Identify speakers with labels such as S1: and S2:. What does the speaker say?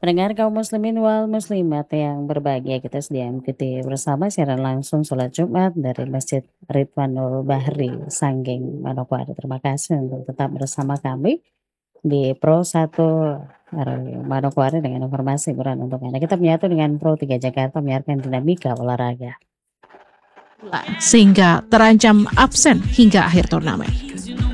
S1: Pendengar kaum muslimin wal muslimat yang berbahagia, kita sedia mengikuti bersama siaran langsung sholat Jumat dari Masjid Ridwanul Bahri, Sanggeng, Manokwari. Terima kasih untuk tetap bersama kami di Pro 1 Manokwari dengan informasi Quran untuk Anda. Kita menyatu dengan Pro 3 Jakarta menyiarkan dinamika olahraga.
S2: Sehingga terancam absen hingga akhir turnamen.